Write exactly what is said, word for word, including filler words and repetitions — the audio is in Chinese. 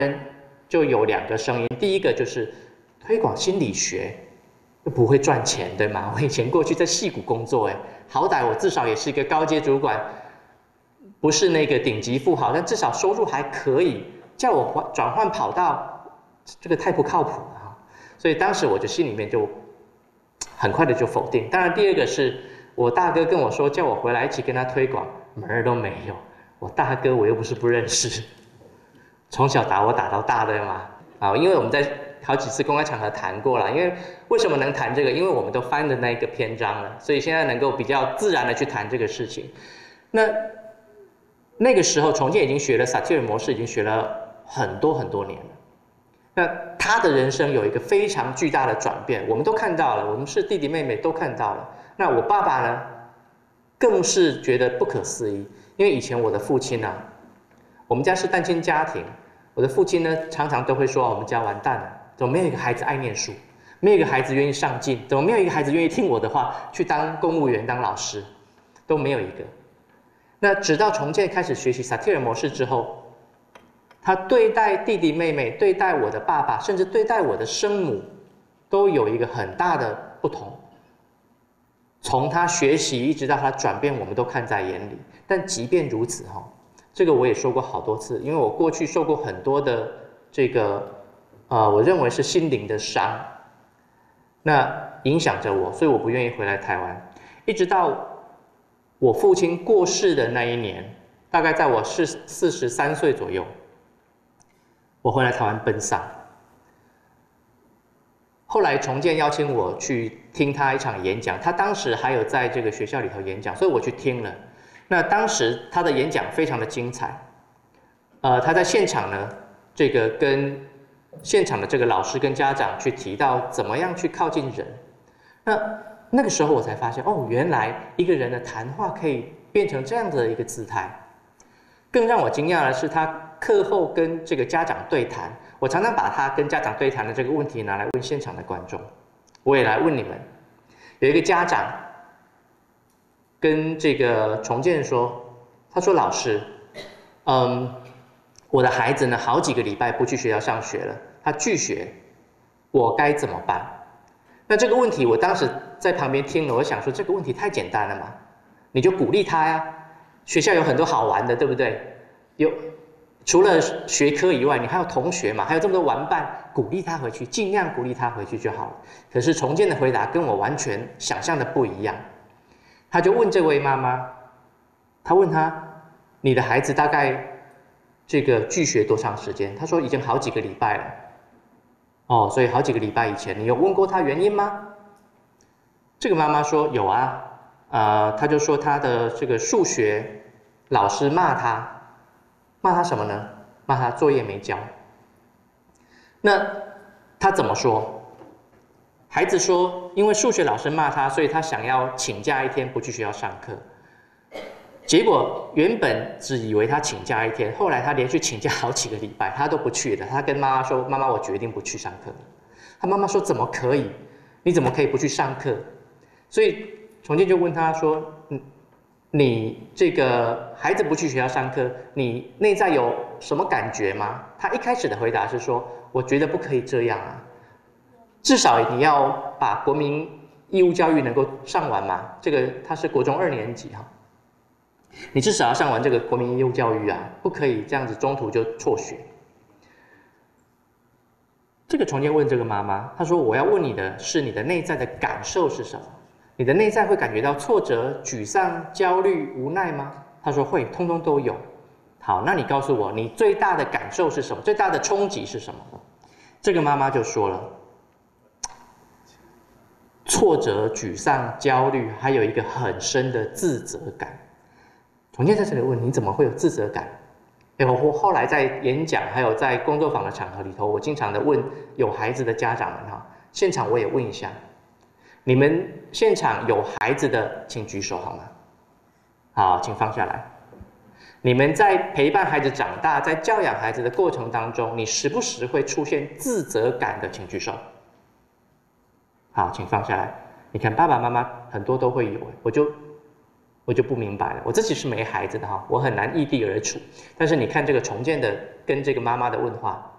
就有两个声音，第一个就是推广心理学又不会赚钱，对吗？我以前过去在矽谷工作，哎，好歹我至少也是一个高阶主管，不是那个顶级富豪，但至少收入还可以，叫我转换跑道，这个太不靠谱了哈。所以当时我就心里面就很快的就否定。当然，第二个是我大哥跟我说，叫我回来一起跟他推广，门儿都没有。我大哥我又不是不认识，从小打我打到大的嘛。啊，因为我们在好几次公开场合谈过了，因为为什么能谈这个？因为我们都翻的那个篇章了，所以现在能够比较自然的去谈这个事情。那那个时候重建已经学了萨提尔模式，已经学了很多很多年了。那他的人生有一个非常巨大的转变，我们都看到了，我们是弟弟妹妹都看到了。那我爸爸呢，更是觉得不可思议，因为以前我的父亲啊，我们家是单亲家庭。我的父亲呢，常常都会说：“我们家完蛋了，怎么没有一个孩子爱念书？没有一个孩子愿意上进？怎么没有一个孩子愿意听我的话去当公务员、当老师？都没有一个。”那直到重建开始学习萨提尔模式之后，他对待弟弟妹妹、对待我的爸爸，甚至对待我的生母，都有一个很大的不同。从他学习一直到他转变，我们都看在眼里。但即便如此，哈。这个我也说过好多次，因为我过去受过很多的这个，呃，我认为是心灵的伤，那影响着我，所以我不愿意回来台湾。一直到我父亲过世的那一年，大概在我四四十三岁左右，我回来台湾奔丧。后来重建邀请我去听他一场演讲，他当时还有在这个学校里头演讲，所以我去听了。那当时他的演讲非常的精彩，呃，他在现场呢，这个跟现场的这个老师跟家长去提到怎么样去靠近人。那那个时候我才发现，哦，原来一个人的谈话可以变成这样的一个姿态。更让我惊讶的是，他课后跟这个家长对谈，我常常把他跟家长对谈的这个问题拿来问现场的观众，我也来问你们。有一个家长跟这个重建说，他说：“老师，嗯，我的孩子呢，好几个礼拜不去学校上学了，他拒学，我该怎么办？”那这个问题，我当时在旁边听了，我想说这个问题太简单了嘛，你就鼓励他呀。学校有很多好玩的，对不对？有除了学科以外，你还有同学嘛，还有这么多玩伴，鼓励他回去，尽量鼓励他回去就好了。可是重建的回答跟我完全想象的不一样。他就问这位妈妈，他问他：“你的孩子大概这个拒学多长时间？”他说：“已经好几个礼拜了。”哦，所以好几个礼拜以前，你有问过他原因吗？这个妈妈说：“有啊，呃，他就说他的这个数学老师骂他，骂他什么呢？骂他作业没交。那他怎么说？”孩子说，因为数学老师骂他，所以他想要请假一天不去学校上课。结果原本只以为他请假一天，后来他连续请假好几个礼拜，他都不去的。他跟妈妈说：“妈妈，我决定不去上课。”他妈妈说：“怎么可以？你怎么可以不去上课？”所以重建就问他说：“嗯，你这个孩子不去学校上课，你内在有什么感觉吗？”他一开始的回答是说：“我觉得不可以这样啊。至少你要把国民义务教育能够上完嘛，这个他是国中二年级哈，你至少要上完这个国民义务教育啊，不可以这样子中途就辍学。”这个重建问这个妈妈，她说：“我要问你的是你的内在的感受是什么？你的内在会感觉到挫折、沮丧、焦虑、无奈吗？”她说：“会，通通都有。”好，那你告诉我，你最大的感受是什么？最大的冲击是什么？这个妈妈就说了。挫折、沮丧、焦虑，还有一个很深的自责感。重建在这里问：“你怎么会有自责感？”哎，我后来在演讲，还有在工作坊的场合里头，我经常的问有孩子的家长们哈，现场我也问一下，你们现场有孩子的，请举手好吗？好，请放下来。你们在陪伴孩子长大，在教养孩子的过程当中，你时不时会出现自责感的，请举手。好，请放下来。你看爸爸妈妈很多都会有，我就我就不明白了。我自己是没孩子的哈，我很难异地而处。但是你看这个重建的跟这个妈妈的问话，